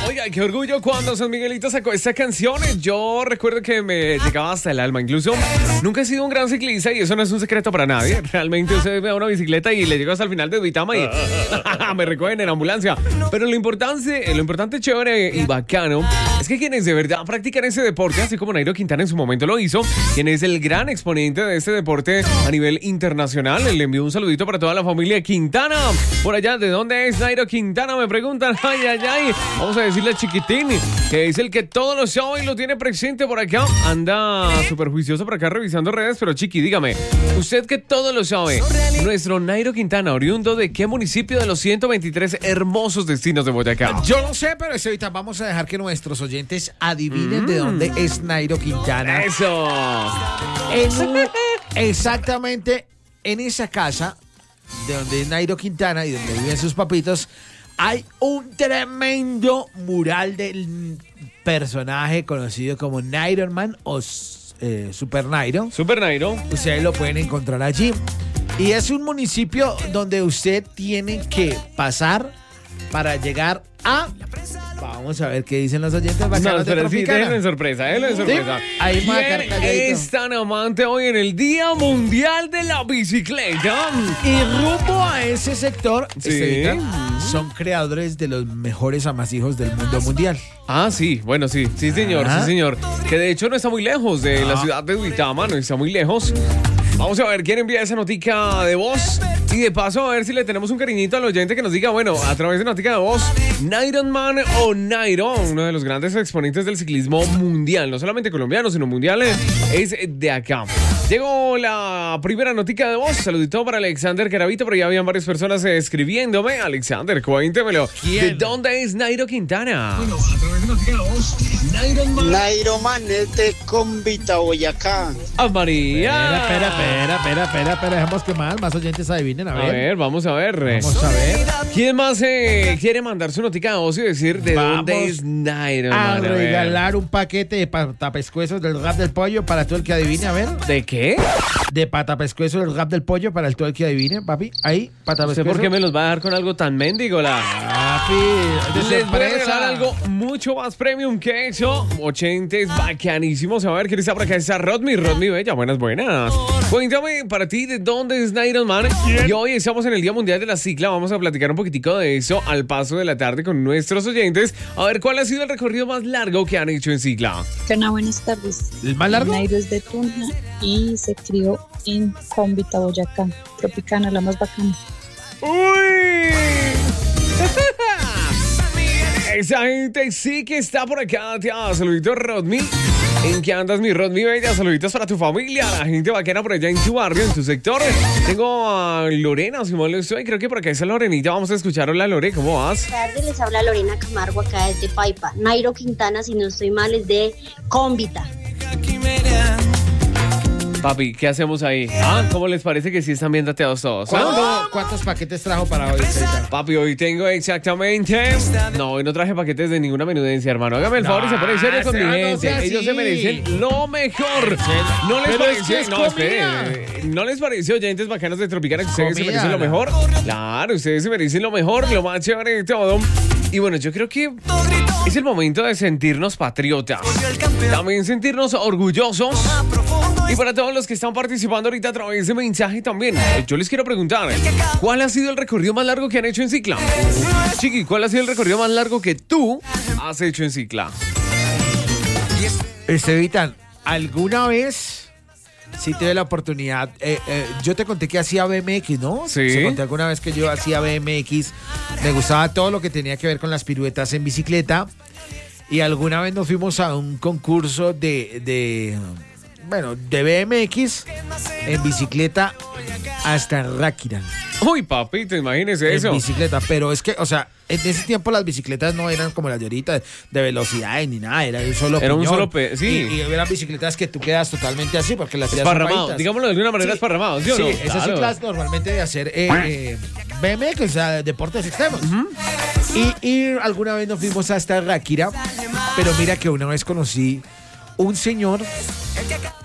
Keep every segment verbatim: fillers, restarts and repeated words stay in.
Oiga, qué orgullo cuando San Miguelito sacó esta canción. Yo recuerdo que me llegaba hasta el alma. Incluso nunca he sido un gran ciclista y eso no es un secreto para nadie. Realmente usted me da una bicicleta y le llego hasta el final de Duitama y me recogen en ambulancia. Pero lo importante, lo importante, chévere y bacano es que quienes de verdad practican ese deporte, así como Nairo Quintana en su momento lo hizo, quien es el gran exponente de este deporte a nivel internacional, le envío un saludito para toda la familia Quintana. Por allá, ¿de dónde es Nairo Quintana? Me preguntan. Ay, ay, ay. Vamos a decirle a Chiquitín, que es el que todo lo sabe y lo tiene presente por acá. Anda súper juicioso por acá revisando redes, pero Chiqui, dígame, usted que todo lo sabe, nuestro Nairo Quintana, oriundo de qué municipio de los ciento veintitrés hermosos destinos de Boyacá. Yo no sé, pero eso ahorita vamos a dejar que nuestros oyentes adivinen mm. de dónde es Nairo Quintana. Eso. En un, exactamente en esa casa de donde es Nairo Quintana y donde viven sus papitos, hay un tremendo mural del personaje conocido como Nairo Man o eh, Super Nairo. Super Nairo. Ustedes lo pueden encontrar allí. Y es un municipio donde usted tiene que pasar para llegar a... Vamos a ver qué dicen los oyentes bacanos no, de pero sí, déjenlo en sorpresa, déjenlo en sorpresa. ¿Sí? Ahí ¿Quién es tan amante hoy en el Día Mundial de la Bicicleta? Y rumbo a ese sector, sí. este, son creadores de los mejores amasijos del mundo mundial. Ah, sí, bueno, sí, sí señor, ah. sí señor. Que de hecho no está muy lejos de ah. la ciudad de Duitama, no está muy lejos. Vamos a ver quién envía esa notica de voz. Y de paso a ver si le tenemos un cariñito al oyente que nos diga, bueno, a través de notica de voz, Nairo Man o Nairo, uno de los grandes exponentes del ciclismo mundial, no solamente colombiano, sino mundial, es de acá. Llegó la primera notica de voz. Saludito para Alexander Caravito, pero ya habían varias personas escribiéndome. Alexander, cuéntemelo. ¿Quién? ¿De dónde es Nairo Quintana? Bueno, a través de notica de voz, Nairo Man. Nairo Man es de Cómbita, Boyacá. ¡Ah, María! Espera, espera, espera, espera, espera, dejemos que más, más oyentes adivinen, a ver. A ver, vamos a ver. Vamos a ver. ¿Quién más eh, quiere mandar su notica de voz y decir de vamos dónde es Nairo a Man? A regalar un paquete de patapescuezos del rap del pollo para todo el que adivine, a ver. ¿De qué? De patapescuezos del rap del pollo para el todo el que adivine, papi. Ahí, patapescuezos. ¿Usted por qué me los va a dejar con algo tan mendigo, la? Papi, les voy a regalar algo mucho más premium que eso. Ochentes bacanísimos. A ver, ¿quién está por acá? Está Rodmi, Rodmi Bella. Buenas, buenas. Cuéntame para ti de dónde es Nairo Man. Y hoy estamos en el Día Mundial de la Cicla. Vamos a platicar un poquitico de eso al paso de la tarde con nuestros oyentes. A ver, ¿cuál ha sido el recorrido más largo que han hecho en cicla? Buenas, buenas tardes. ¿El más largo? Nairo es de Tunja y se crió en Cómbita, Boyacá. Tropicana, la más bacana. ¡Uy! Esa gente sí que está por acá. Tía, saluditos, Rodmi. ¿En qué andas, mi Rodmi Bella? Saluditos para tu familia, la gente bacana por allá en tu barrio, en tu sector. Tengo a Lorena, si mal no estoy. Creo que por acá está Lorenita. Vamos a escuchar. Hola, Lore, ¿cómo vas? Buenas tardes, les habla Lorena Camargo acá desde Paipa. Nairo Quintana, si no estoy mal, es de Cómbita. Papi, ¿qué hacemos ahí? ¿Ah? ¿Cómo les parece que sí están bien dateados todos? ¿Cuánto, ¿Cuántos paquetes trajo para hoy? Papi, hoy tengo exactamente... No, hoy no traje paquetes de ninguna menudencia, hermano. Hágame el favor y se pone serio con mi gente. No Ellos se merecen lo mejor. ¿No les pareció? Es no, espere. ¿No les pareció, oyentes bacanos de Tropicana, que ustedes comida, se merecen lo mejor? Claro, ustedes se merecen lo mejor, lo más chévere de todo. Y bueno, yo creo que es el momento de sentirnos patriotas. También sentirnos orgullosos. Y para todos los que están participando ahorita a través de mensaje también, yo les quiero preguntar, ¿cuál ha sido el recorrido más largo que han hecho en cicla? Chiqui, ¿cuál ha sido el recorrido más largo que tú has hecho en cicla? Estevitan, ¿alguna vez sí tuve la oportunidad? Eh, eh, yo te conté que hacía B M X, ¿no? Sí. Te conté alguna vez que yo hacía B M X. Me gustaba todo lo que tenía que ver con las piruetas en bicicleta. Y alguna vez nos fuimos a un concurso de... de Bueno, de B M X en bicicleta hasta Ráquira. Uy, papito, imagínese eso. En bicicleta, pero es que, o sea, en ese tiempo las bicicletas no eran como las de ahorita, de velocidad ni nada, era un solo Era piñón. un solo pe sí. Y, y eran bicicletas que tú quedas totalmente así, porque las esparramado, digámoslo de alguna manera, sí. esparramado, ¿sí o sí, no? Sí, esas claro. ciclas normalmente de hacer eh, eh, B M X, o sea, deportes extremos. Uh-huh. y, y alguna vez nos fuimos hasta Ráquira, pero mira que una vez conocí un señor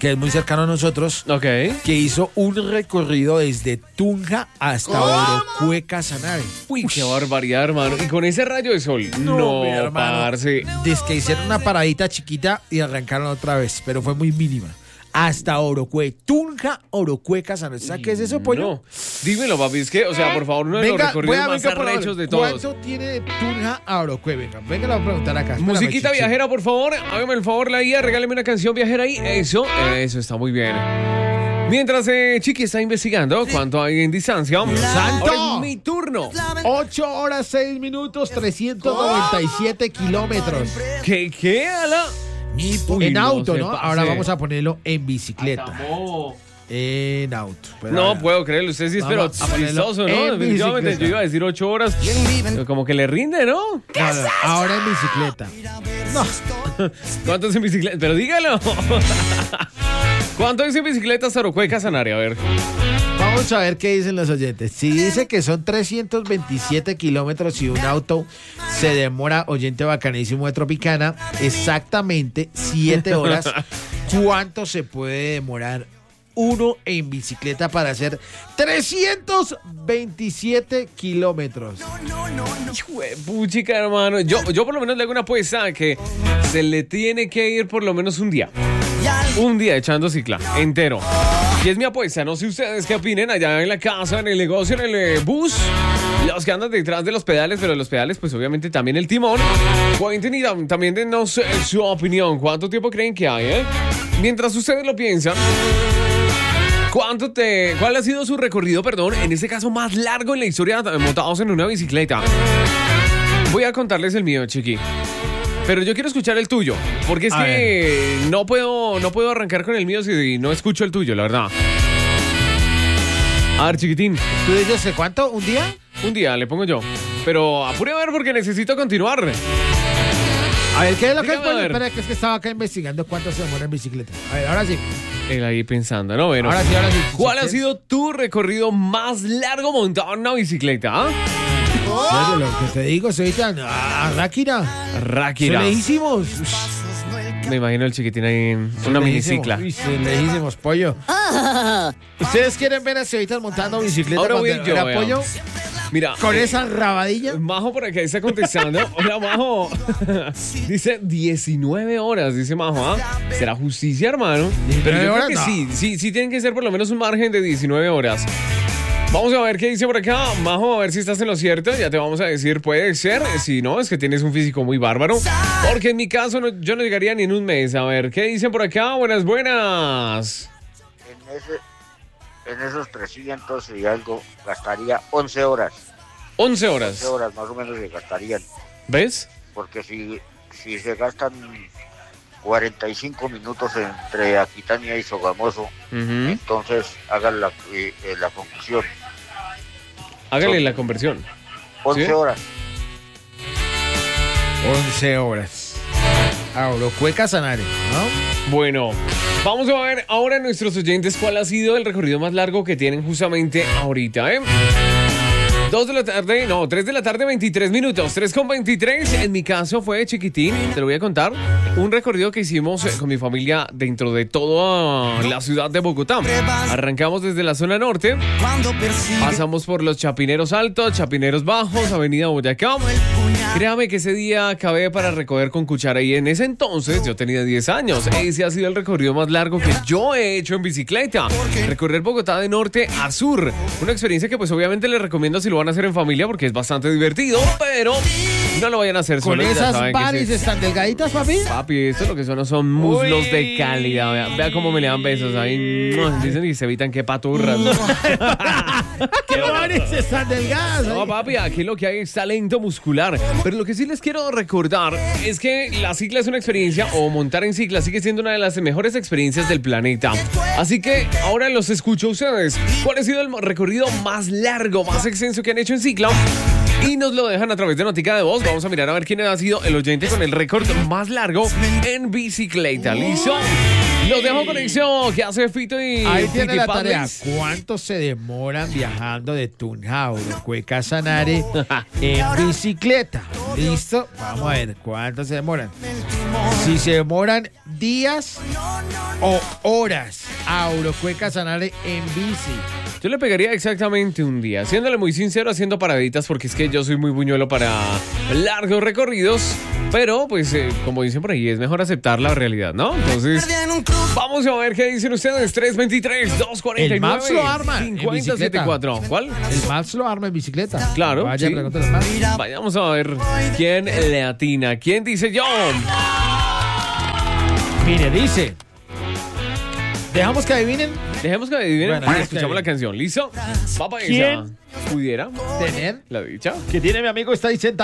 que es muy cercano a nosotros, Ok. que hizo un recorrido desde Tunja hasta Orocue Casanare. Uy, qué barbaridad, hermano. Y con ese rayo de sol. No, No, mi hermano. parce. Dice que hicieron una paradita chiquita y arrancaron otra vez, pero fue muy mínima. Hasta Orocue, Tunja, Orocue Casanare. ¿Sabes qué es eso, pollo? No. Dímelo, papi. Es que, o sea, por favor, uno de los recorridos venga, más venga, por arrechos favor. de todos. ¿Cuánto tiene de Tunja a Orocue? Venga, venga, le voy a preguntar acá. Espérame, Musiquita Chichi. viajera, por favor. Hágame el favor, la I A. Regáleme una canción viajera ahí. Eso, eso está muy bien. Mientras eh, Chiqui está investigando cuánto hay en distancia. ¡Santo! Ahora es mi turno. ocho horas, seis minutos, trescientos noventa y siete kilómetros. ¿Qué, qué, ala? Uy, en no auto, se ¿no? pase. Ahora vamos a ponerlo en bicicleta. Tamó. En auto. Pero No ahora- puedo creerlo, usted sí es pero Vamos a ponerlo chistoso, ¿no? en Definitivamente, bicicleta. yo iba a decir ocho horas, pero como que le rinde, ¿no? No, no, ahora en bicicleta. No, ¿Cuánto es en bicicleta? Pero dígalo. ¿Cuánto es en bicicleta hasta Orocue Casanare? A ver. vamos a ver qué dicen los oyentes. Si dice que son trescientos veintisiete kilómetros y un auto se demora, oyente bacanísimo de Tropicana, exactamente siete horas, ¿cuánto se puede demorar uno en bicicleta para hacer trescientos veintisiete kilómetros? Puchica, hermano. Yo, yo por lo menos le hago una apuesta que se le tiene que ir por lo menos un día. Un día echando cicla, entero. Y es mi apuesta. No sé ustedes qué opinen allá en la casa, en el negocio, en el eh, bus. Los que andan detrás de los pedales, pero los pedales, pues obviamente también el timón. Cuenten y tam- también denos eh, su opinión. ¿Cuánto tiempo creen que hay, eh? Mientras ustedes lo piensan. ¿Cuánto te, ¿Cuál ha sido su recorrido, perdón, en este caso más largo en la historia eh, montados en una bicicleta? Voy a contarles el mío, Chiqui. Pero yo quiero escuchar el tuyo, porque es A que no puedo, no puedo arrancar con el mío si no escucho el tuyo, la verdad. A ver, chiquitín, ¿Tú dices que cuánto? ¿Un día? un día le pongo yo. Pero apure a ver porque necesito continuar. A ver, ¿qué es lo que es? Dígame, a Bueno, ver. espera, que es que estaba acá investigando cuánto se demora en bicicleta. A ver, ahora sí. Él ahí pensando, ¿no? Bueno, Ahora sí, ahora sí. ¿cuál ha ¿Qué es? sido tu recorrido más largo montado en una bicicleta? ¿Ah? Serio, lo que te digo, Sebastián, a Ráquira. Ráquira. Lejísimos. Me imagino el chiquitín ahí en una minicicla. Lejísimos, pollo. ¿Ustedes quieren ver a Sebastián montando bicicleta Ahora voy cuando yo, era vea. pollo? Mira, Con eh, esa rabadilla. Majo por acá está contestando. Hola, Majo. Dice diecinueve horas, dice Majo. ¿Ah? ¿Será justicia, hermano? Pero yo creo horas, que no. sí, sí, sí tienen que ser por lo menos un margen de diecinueve horas. Vamos a ver qué dice por acá. Majo, a ver si estás en lo cierto. Ya te vamos a decir, puede ser. Si no, es que tienes un físico muy bárbaro. Porque en mi caso no- yo no llegaría ni en un mes. A ver, ¿qué dicen por acá? Buenas, buenas. En, ese, en esos trescientos y algo gastaría once horas. once horas. once horas más o menos se gastarían. ¿Ves? Porque si, si se gastan cuarenta y cinco minutos entre Aquitania y Sogamoso, Ujú. entonces hagan la, eh, eh, la conclusión. Hágale la conversión. once ¿Sí? horas. once horas. A Orocue Casanare, ¿no? Bueno, vamos a ver ahora nuestros oyentes cuál ha sido el recorrido más largo que tienen justamente ahorita, ¿eh? dos de la tarde, no, tres de la tarde, veintitrés minutos, tres con veintitrés. En mi caso fue chiquitín, te lo voy a contar. Un recorrido que hicimos eh, con mi familia dentro de toda la ciudad de Bogotá. Arrancamos desde la zona norte, pasamos por los Chapineros Altos, Chapineros Bajos, Avenida Boyacá. Créame que ese día acabé para recoger con cuchara y en ese entonces yo tenía diez años. Ese ha sido el recorrido más largo que yo he hecho en bicicleta. Recorrer Bogotá de norte a sur. Una experiencia que pues obviamente les recomiendo si lo van a hacer en familia porque es bastante divertido, pero no lo vayan a hacer Con solos. ya esas saben que baris sí. están delgaditas, papi. Papi, esto lo que son son muslos Uy. de calidad. Vea, vea cómo me le dan besos ahí. No, dicen y se evitan qué paturras. ¿Qué baris están delgadas? No, ahí? papi, aquí lo que hay es talento muscular. Pero lo que sí les quiero recordar es que la cicla es una experiencia, o montar en cicla sigue siendo una de las mejores experiencias del planeta. Así que ahora los escucho a ustedes. ¿Cuál ha sido el recorrido más largo, más extenso que han hecho en cicla? y nos lo dejan a través de notica de voz. Vamos a mirar a ver quién ha sido el oyente con el récord más largo en bicicleta. ¿Listo? Los dejo conexión que hace Fito y Ahí tiene la tarea. Panlis. ¿Cuánto se demoran viajando de Tunja a Orocueca Sanare en bicicleta? ¿Listo? Vamos a ver cuánto se demoran. Si se demoran días o horas a Orocueca Sanare en bici. Yo le pegaría exactamente un día, siéndole muy sincero, haciendo paraditas, porque es que yo soy muy buñuelo para largos recorridos, pero pues eh, como dicen por ahí, es mejor aceptar la realidad, ¿no? Entonces, vamos a ver qué dicen ustedes. Tres veintitrés, dos cuarenta y nueve, El Maps lo arma en cincuenta setenta y bicicleta. cuatro. ¿Cuál? El Maps lo arma en bicicleta. Claro, Vaya, sí. pregúntale al Maps. Vayamos a ver quién le atina. ¿Quién dice yo? Mire, dice. Dejamos que adivinen Dejemos que adivinen Bueno, y está escuchamos bien. la canción. ¿Listo? Papá, ¿Quién? esa pudiera tener la dicha. que tiene mi amigo está ahí sentado.